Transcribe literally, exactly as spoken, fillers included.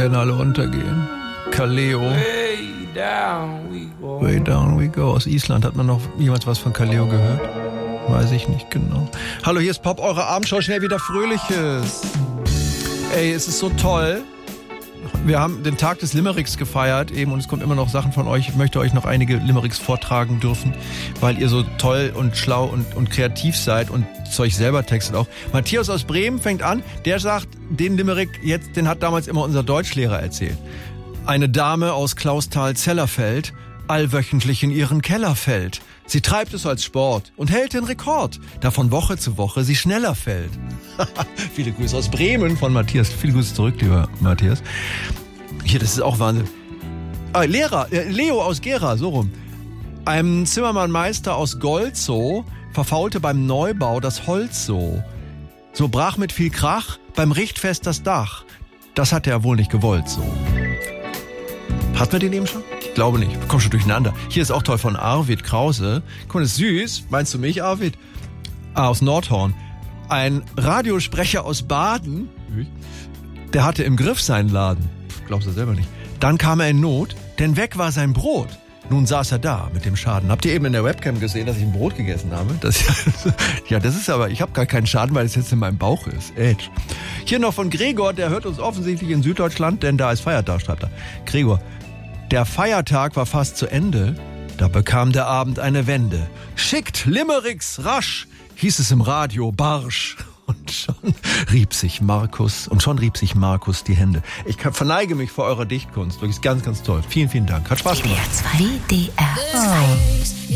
werden alle untergehen. Kaleo. Way down we go. Way down we go. Aus Island. Hat man noch jemals was von Kaleo gehört? Weiß ich nicht genau. Hallo, hier ist Pop, eure Abendshow. Schnell wieder Fröhliches. Ey, es ist so toll. Wir haben den Tag des Limericks gefeiert eben und es kommen immer noch Sachen von euch. Ich möchte euch noch einige Limericks vortragen dürfen, weil ihr so toll und schlau und, und kreativ seid und Zeug selber textet auch. Matthias aus Bremen fängt an, der sagt, den Limerick jetzt, den hat damals immer unser Deutschlehrer erzählt. Eine Dame aus Clausthal-Zellerfeld allwöchentlich in ihren Keller fällt. Sie treibt es als Sport und hält den Rekord, da von Woche zu Woche sie schneller fällt. Viele Grüße aus Bremen von Matthias. Viele Grüße zurück, lieber Matthias. Hier, das ist auch Wahnsinn. Ah, Lehrer, äh, Leo aus Gera, so rum. Ein Zimmermannmeister aus Golzow verfaulte beim Neubau das Holz so. So brach mit viel Krach beim Richtfest das Dach. Das hat er wohl nicht gewollt so. Hatten wir den eben schon? Ich glaube nicht. Komm schon durcheinander. Hier ist auch toll von Arvid Krause. Guck mal, das ist süß. Meinst du mich, Arvid? Ah, aus Nordhorn. Ein Radiosprecher aus Baden, der hatte im Griff seinen Laden. Glaubst du selber nicht. Dann kam er in Not, denn weg war sein Brot. Nun saß er da mit dem Schaden. Habt ihr eben in der Webcam gesehen, dass ich ein Brot gegessen habe? Das, ja, das ist aber, ich habe gar keinen Schaden, weil es jetzt in meinem Bauch ist. Edge. Hier noch von Gregor, der hört uns offensichtlich in Süddeutschland, denn da ist Feiertag, schreibt er. Gregor, der Feiertag war fast zu Ende, da bekam der Abend eine Wende. Schickt Limericks rasch, hieß es im Radio barsch. Und schon rieb sich Markus, und schon rieb sich Markus die Hände. Ich verneige mich vor eurer Dichtkunst. Wirklich ganz, ganz toll. Vielen, vielen Dank. Hat Spaß gemacht. W D R zwei.